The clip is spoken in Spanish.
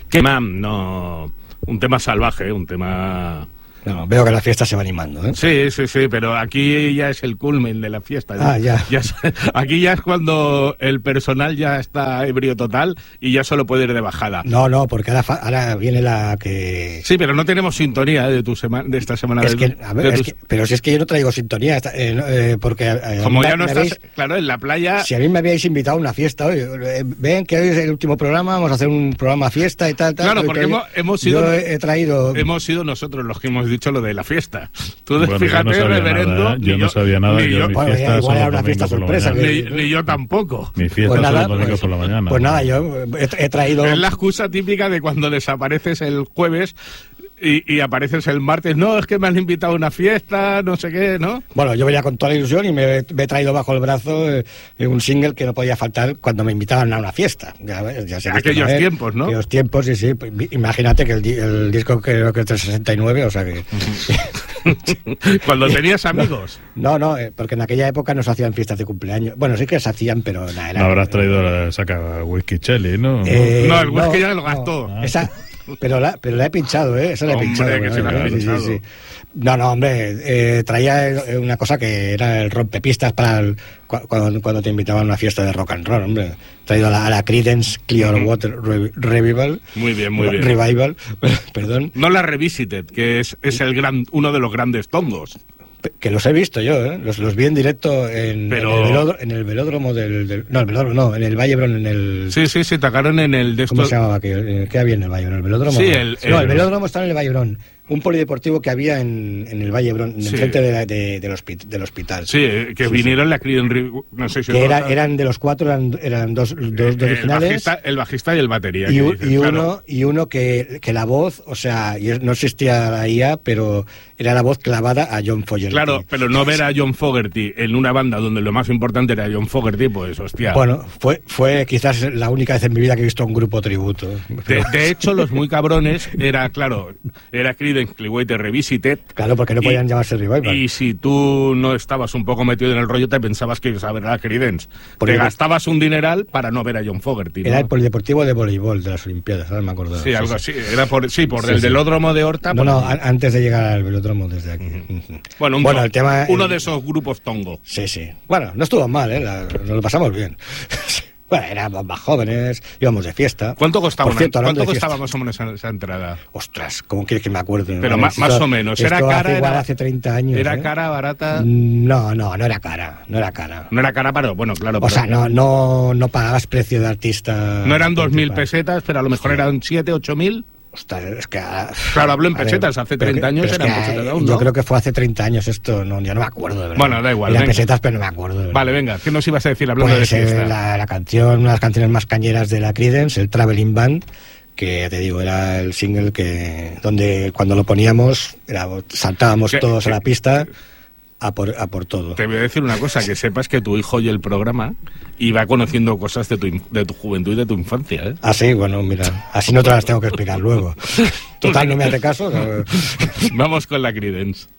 Un tema salvaje, un tema... No, veo que la fiesta se va animando, ¿eh? Sí, pero aquí ya es el culmen de la fiesta. Ya. Aquí ya es cuando el personal ya está ebrio total y ya solo puede ir de bajada. No, porque ahora viene la que... Sí, pero no tenemos sintonía de esta semana. Pero si es que yo no traigo sintonía, porque... Como ya no estás, claro, en la playa... Si a mí me habíais invitado a una fiesta, oye, ven que hoy es el último programa, vamos a hacer un programa fiesta y tal. Claro, porque hemos sido... Yo he traído... Hemos sido nosotros los que hemos dicho lo de la fiesta. Tú fíjate, reverendo. Yo no sabía nada. Igual era una fiesta sorpresa. Ni yo tampoco. Mi fiesta es el domingo por la mañana. Pues nada, yo he traído... Es la excusa típica de cuando desapareces el jueves y apareces el martes. No, es que me han invitado a una fiesta, no sé qué, ¿no? Bueno, yo venía con toda la ilusión y me he traído bajo el brazo un single que no podía faltar cuando me invitaban a una fiesta. Ya sé aquellos tiempos, ¿no? Aquellos tiempos, sí. Imagínate que el disco creo que es del 69, o sea que... ¿Cuando tenías amigos? No, porque en aquella época no se hacían fiestas de cumpleaños. Bueno, sí que se hacían, pero nada. No habrás traído saca whisky Chelly, ¿no? No, el whisky ya lo gastó. Esa... Pero la he pinchado, ¿eh? Esa la he pinchado. Que se la he pinchado. Sí. No, hombre, traía una cosa que era el rompepistas para cuando te invitaban a una fiesta de rock and roll, hombre. He traído a la Creedence Clearwater Revival. Muy bien. Revival, perdón. No la Revisited, que es uno de los grandes tongos. Que los he visto yo, ¿eh? Los vi en directo en el velódromo en el Vallebrón, en el... Sí, tocaron en el... ¿Cómo se llamaba? ¿Qué había en el Vallebrón? ¿El velódromo? Sí, el velódromo está en el Vallebrón. Un polideportivo que había en el Vallebrón, enfrente del hospital. Sí, que vinieron la Creedence, no sé si... Que eran de los cuatro, eran dos originales. El bajista y el batería. Y uno que la voz, o sea, no existía la IA, pero era la voz clavada a John Fogerty. Claro, pero no ver a John Fogerty en una banda donde lo más importante era John Fogerty, pues hostia. Bueno, fue quizás la única vez en mi vida que he visto un grupo tributo. De hecho, los muy cabrones era Creedence Clearwater Revisited. Claro, porque no podían llamarse Revival. Y si tú no estabas un poco metido en el rollo, te pensabas que ibas a ver a Creedence. Te gastabas un dineral para no ver a John Fogerty, ¿no? Era el polideportivo de voleibol de las Olimpiadas, ahora me acuerdo. Sí, algo así. Era por el velódromo de Horta. No, antes de llegar al velódromo desde aquí. Bueno, el tema... Uno de esos grupos tongo. Sí. Bueno, no estuvo mal, nos lo pasamos bien. Bueno, éramos más jóvenes, íbamos de fiesta. ¿Cuánto costaba más o menos esa entrada? Ostras, ¿cómo quieres que me acuerde? Pero más o menos. ¿Era cara? Hace 30 años. ¿Era cara, barata? No era cara. No era cara, pero bueno, claro. O sea, no pagabas precio de artista. No eran 2.000 pesetas, pero a lo mejor eran 7, 8.000. Ostras, es que... Claro, hablo en pesetas, hace 30 años eran pesetas aún, ¿no? Yo creo que fue hace 30 años esto, yo no me acuerdo, de verdad. Bueno, da igual. Eran pesetas, pero no me acuerdo, de verdad. Vale, venga, ¿qué nos ibas a decir hablando de fiesta? La canción, una de las canciones más cañeras de la Creedence, el Traveling Band, que ya te digo, era el single donde cuando lo poníamos, saltábamos todos a la pista... A por todo. Te voy a decir una cosa, que sepas que tu hijo oye el programa y va conociendo cosas de tu juventud y de tu infancia, ¿eh? Ah, sí, bueno, mira, así no te las tengo que explicar luego. Total, no me hace caso. Vamos con la Creedence.